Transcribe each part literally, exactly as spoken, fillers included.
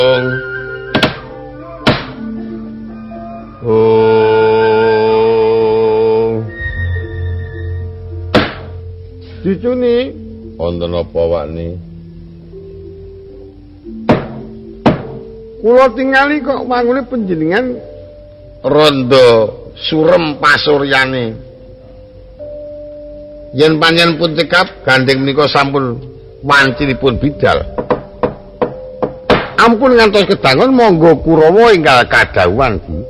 Oh. Dicuni wonten apa wakni? Kula tingali kok wangune panjenengan randa surem pasuryane. Yen panjenengan pun cekap gandeng menika sampun wancinipun bidal. Ampun ngantos kedangun monggo Kurawa enggal kadhawuhan Ki.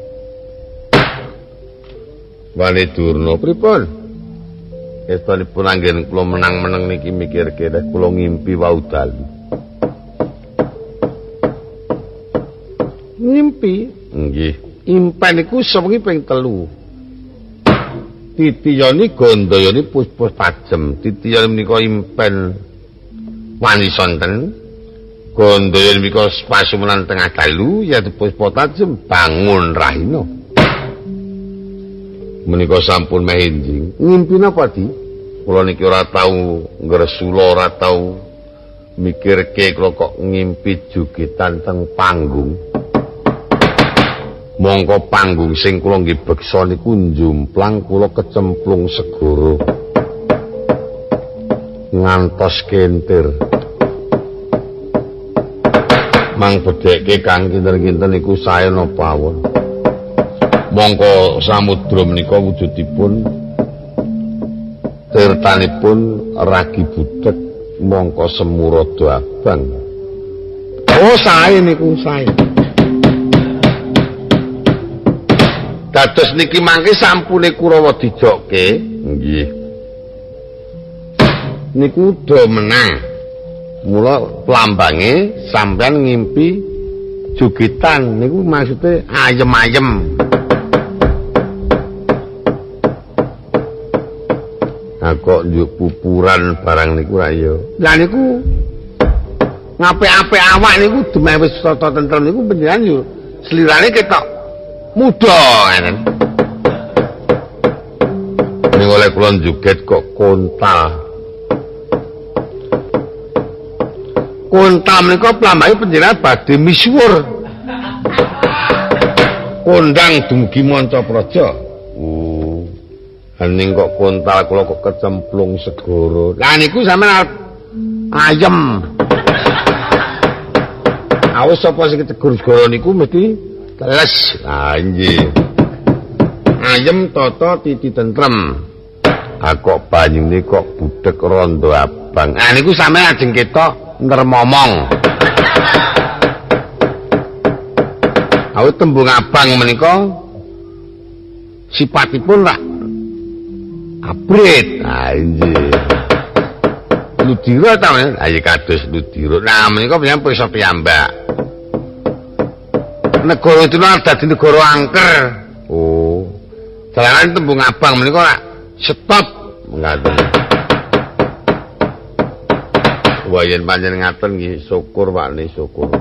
Wali Durna pripun? Estunipun anggen kula menang-meneng niki mikirke nek kula ngimpi wau dalu. Ngimpi? Nggih. Impen iku sewengi ping telu. Titiyane gandayane pus-pus tajem. Titiyane menika impen wani sonten. Gandayane menika pasumenan tengah dalu ya pus-pus tajem bangun rahina. Menika sampun meh enjing. Ngimpi napa Di? Kula niki ora tau ngresula, ora tau mikirke kula kok ngimpi jugitan teng panggung. Mongko panggung sing kula nggih beksa niku njumplang kula kecemplung segara. Ngantos kentir. Mang bedheke kang kinten-kinten niku sae napa pawon. Mongko samudra menika wujudipun tirtanipun ragi budhek mongko semurada abang. Oh sae niku sae. Dados niki mangke sampune Kurawa dijokke nggih. Niku do menang. Mula lambange sampean ngimpi jugitan niku maksude ayem-ayem. Kok njuk pupuran barang niku ra ya. Lah niku ngapik-apik awak niku demeh wis tata tentrem niku panjenengan yo slirane ketok muda ngene. Ning oleh kula njuget kok kontal. Kontal menika plambahe panjenengan badhe misuwur. Kondang dumugi Mancapraja. Hening kok kontal kula kok kecemplung segara. Lah niku sampean ayem. Awes sapa sing cegur segara niku mesti teles. Lah nggih. Ayem tata titi tentrem. Ah kok banyune kok budhek rondo abang. Ah niku sampean ajeng ketok ngremomong. Awet tembung abang menika sipatipun rak abrit. Ah nggih. Ludira ta men? Ayo kados ludira. Nah menika panjenengan prisa piyambak. Negara itu dadi negara angker. Oh. Dalangan tembung abang menika rak stop ngaten. Wah yen panjenengan ngaten nggih syukur Pakne syukur.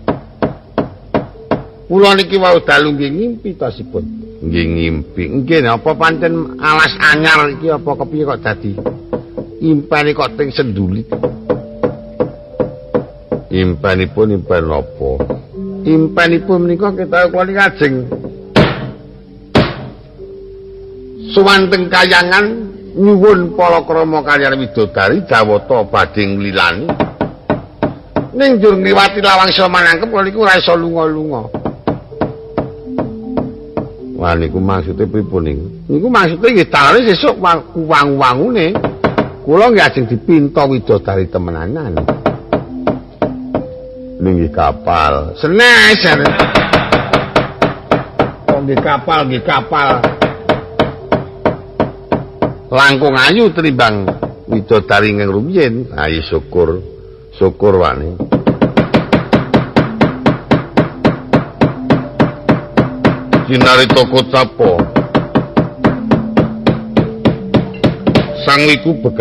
Kula niki wau dalu nggih ngimpi tasipun. Nggih ngimpi. Nggih napa pancen alas anyar iki apa kepiye kok dadi impane kok teng sendulit. Impanipun impan napa? Impanipun menika kita kula niki ajeng suwanteng kayangan nyuwun palakrama kaliyan widodari Jawata badhe nglilani. Ning njur ngliwati lawang samanangkep kula niku ora iso lunga-lunga. Wah niku maksude pripun niku? Niku maksude nggih dalane sesuk wang-wangune kula nggih ajeng dipinta widodari temenanan. Nggih kapal. Senes. Kok nggih kapal, nggih kapal. Langkung ayu tinimbang widodari ing rumiyin. Ayo syukur. Syukur wani. Kinarita Kocapa. Sang iku